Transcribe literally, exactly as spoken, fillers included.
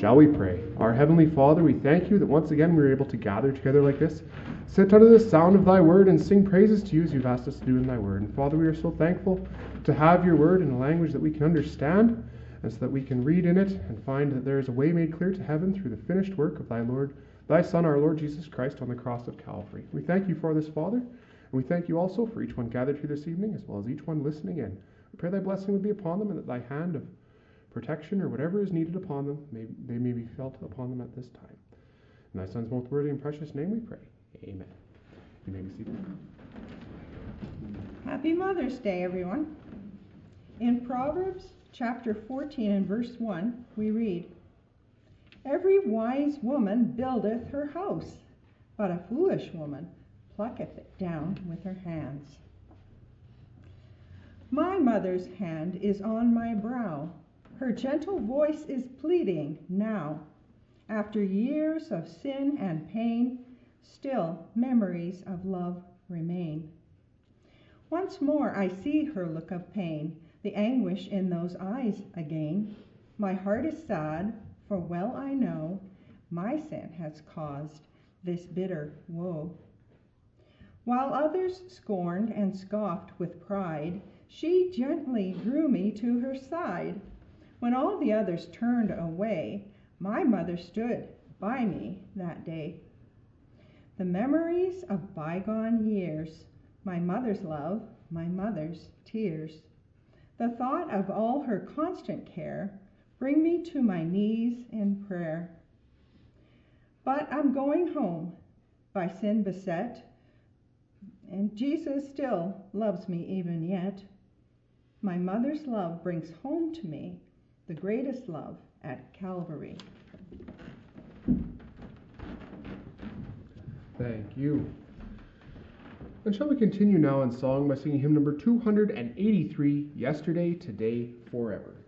Shall we pray? Our Heavenly Father, we thank you that once again we are able to gather together like this, sit under the sound of thy word, and sing praises to you as you've asked us to do in thy word. And Father, we are so thankful to have your word in a language that we can understand, and so that we can read in it and find that there is a way made clear to heaven through the finished work of thy Lord, thy Son, our Lord Jesus Christ, on the cross of Calvary. We thank you for this, Father, and we thank you also for each one gathered here this evening, as well as each one listening in. We pray thy blessing would be upon them, and that thy hand of protection or whatever is needed upon them, may, they may be felt upon them at this time. In thy Son's most worthy and precious name we pray. Amen. You may be seated. Happy Mother's Day, everyone. In Proverbs chapter fourteen and verse one, we read, "Every wise woman buildeth her house, but a foolish woman plucketh it down with her hands." My mother's hand is on my brow. Her gentle voice is pleading now. After years of sin and pain, still memories of love remain. Once more I see her look of pain, the anguish in those eyes again. My heart is sad, for well I know my sin has caused this bitter woe. While others scorned and scoffed with pride, she gently drew me to her side. When all the others turned away, my mother stood by me that day. The memories of bygone years, my mother's love, my mother's tears, the thought of all her constant care, bring me to my knees in prayer. But I'm going home, by sin beset, and Jesus still loves me even yet. My mother's love brings home to me the greatest love at Calvary. Thank you. And shall we continue now in song by singing hymn number two hundred eighty-three, Yesterday, Today, Forever.